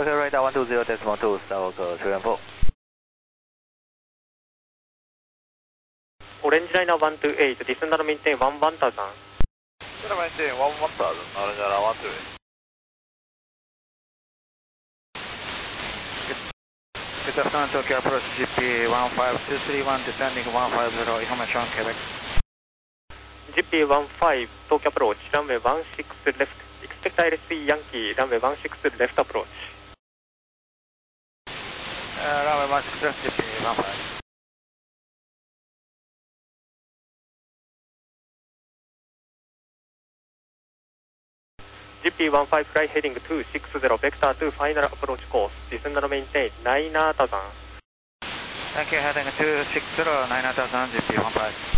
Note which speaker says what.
Speaker 1: Okay, radar 120.2, Star Walker 314.
Speaker 2: Orange Liner 128, descend and maintain 1000.
Speaker 1: Descend and maintain 1000, Orange Liner 128. Good afternoon, Tokyo approach GP 15231, descending 150, information Quebec.
Speaker 2: GP 15, Tokyo approach, runway 16 left, expect ILC Yankee, runway 16 left approach.
Speaker 1: Runway 16 left, GP 15.
Speaker 2: GP15 fly heading 260, vector 2 final approach course, descend and maintain 9000.
Speaker 1: Thank you, heading 260, 9000, GP15.